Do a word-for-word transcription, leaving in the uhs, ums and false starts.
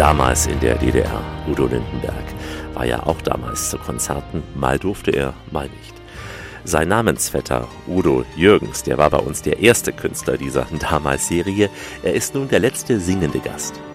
Damals in der D D R. Udo Lindenberg war ja auch damals zu Konzerten. Mal durfte er, mal nicht. Sein Namensvetter Udo Jürgens, der war bei uns der erste Künstler dieser Damals-Serie. Er ist nun der letzte singende Gast.